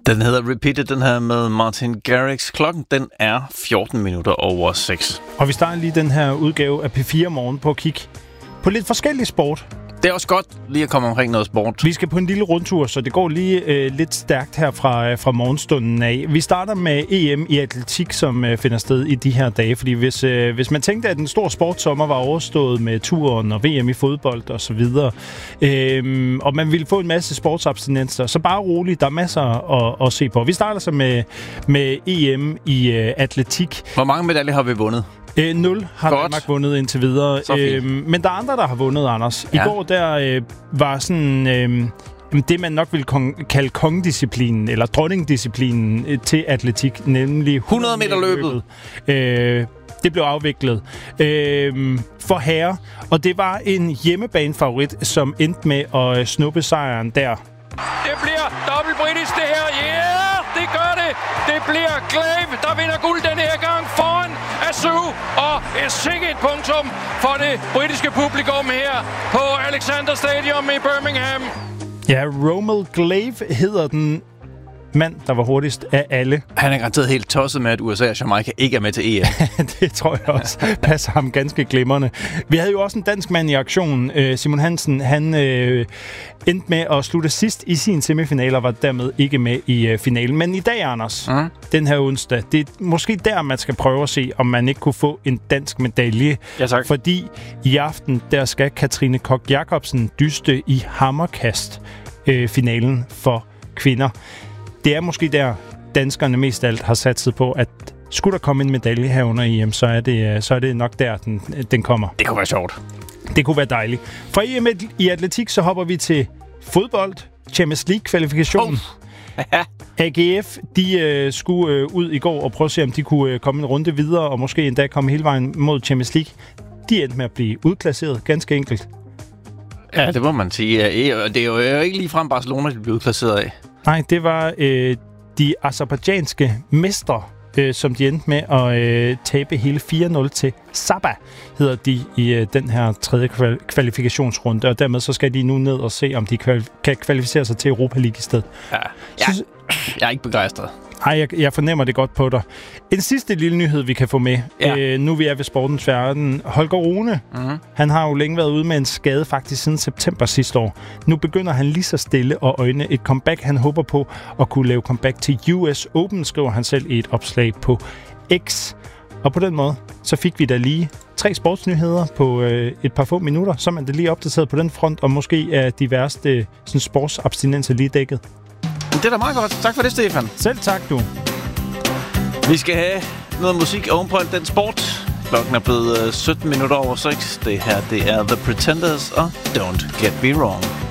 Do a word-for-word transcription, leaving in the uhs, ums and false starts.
Den hedder Repeated, den her med Martin Garrix. Klokken, den er fjorten minutter over seks. Og vi starter lige den her udgave af P fire Morgen på at kigge på lidt forskellig sport. Det er også godt lige at komme omkring noget sport. Vi skal på en lille rundtur, så det går lige øh, lidt stærkt her fra, fra morgenstunden af. Vi starter med E M i atletik, som øh, finder sted i de her dage. Fordi hvis, øh, hvis man tænkte, at den store sportssommer var overstået med turen og V M i fodbold og så videre, øh, og man ville få en masse sportsabstinenser, så bare roligt, der er masser at, at se på. Vi starter så med, med E M i øh, atletik. Hvor mange medaljer har vi vundet? Øh, nul har Godt. Danmark vundet indtil videre. Øh, men der er andre, der har vundet, Anders. I ja. går der øh, var sådan øh, det, man nok vil kon- kalde kongedisciplinen, eller dronningdisciplinen øh, til atletik, nemlig hundrede meter løbet. Øh, det blev afviklet øh, for herrer, og det var en hjemmebanefavorit, som endte med at snuppe sejren der. Det bliver dobbelt britisk det her. Ja, yeah, det gør det. Det bliver Glaive, der vinder guld den her gang foran Asu. Og et sikkert punktum for det britiske publikum her på Alexander Stadium i Birmingham. Ja, Rommel Glaive hedder den mand, der var hurtigst af alle. Han er garanteret helt tosset med, at U S A og Jamaica ikke er med til E M. Det tror jeg også passer ham ganske glimrende. Vi havde jo også en dansk mand i aktionen. Simon Hansen, han øh, endte med at slutte sidst i sin semifinaler, var dermed ikke med i øh, finalen. Men i dag, Anders, mm. den her onsdag, det er måske der, man skal prøve at se, om man ikke kunne få en dansk medalje. Ja, tak. Fordi i aften, der skal Katrine Koch Jacobsen dyste i hammerkast øh, finalen for kvinder. Det er måske der, danskerne mest alt har satset på, at skulle der komme en medalje her under E M, så er det, så er det nok der, den, den kommer. Det kunne være sjovt. Det kunne være dejligt. Fra E M i atletik, så hopper vi til fodbold. Champions League-kvalifikation. Oh. A G F, de øh, skulle øh, ud i går og prøve at se, om de kunne øh, komme en runde videre, og måske endda komme hele vejen mod Champions League. De endte med at blive udklasseret, ganske enkelt. Ja, det må man sige. Det er jo ikke ligefrem Barcelona, de blev udklasseret af. Nej, det var øh, de aserbajdsjanske mestre, øh, som de endte med at øh, tabe hele fire nul til Saba, hedder de i øh, den her tredje kval- kvalifikationsrunde. Og dermed så skal de nu ned og se, om de kval- kan kvalificere sig til Europa League i stedet. Ja, jeg, så, jeg er ikke begejstret. Nej, jeg, jeg fornemmer det godt på dig. En sidste lille nyhed, vi kan få med. Ja. Øh, nu vi er ved sportens verden. Holger Rune, mm-hmm. han har jo længe været ude med en skade, faktisk siden september sidste år. Nu begynder han lige så stille og øjne et comeback. Han håber på at kunne lave comeback til U S Open, skriver han selv i et opslag på X. Og på den måde, så fik vi da lige tre sportsnyheder på øh, et par få minutter. Så er man da lige opdateret på den front, og måske er de værste sådan, sportsabstinenser lige dækket. Det er da meget godt. Tak for det, Stefan. Selv tak, du. Vi skal have noget musik ovenpå den sport. Klokken er blevet sytten minutter over seks. Det her, det er The Pretenders og Don't Get Me Wrong.